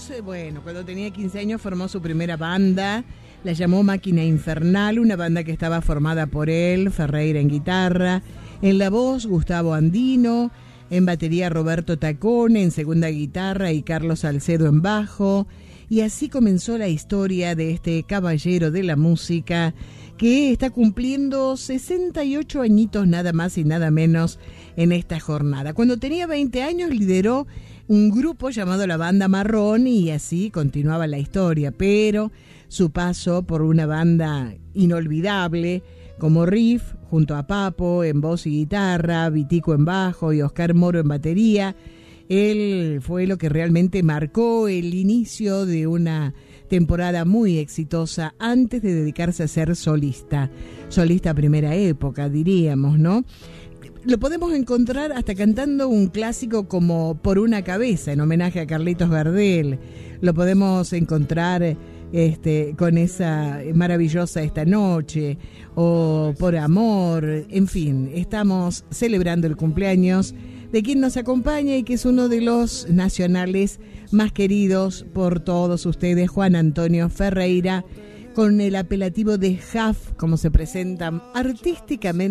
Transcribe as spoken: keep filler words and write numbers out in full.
Carlos, eh, bueno, cuando tenía quince años formó su primera banda, la llamó Máquina Infernal, una banda que estaba formada por él, Ferreira en guitarra, en la voz Gustavo Andino, en batería Roberto Tacone, en segunda guitarra y Carlos Salcedo en bajo, y así comenzó la historia de este caballero de la música que está cumpliendo sesenta y ocho añitos nada más y nada menos en esta jornada. Cuando tenía veinte años lideró un grupo llamado La Banda Marrón y así continuaba la historia, pero su paso por una banda inolvidable como Riff, junto a Papo en voz y guitarra, Vitico en bajo y Oscar Moro en batería, él fue lo que realmente marcó el inicio de una temporada muy exitosa antes de dedicarse a ser solista, solista primera época, diríamos, ¿no? Lo podemos encontrar hasta cantando un clásico como Por una cabeza, en homenaje a Carlitos Gardel. Lo podemos encontrar este, con esa maravillosa Esta Noche, o Por Amor. En fin, estamos celebrando el cumpleaños de quien nos acompaña y que es uno de los nacionales más queridos por todos ustedes, Juan Antonio Ferreira, con el apelativo de Jaf, como se presenta artísticamente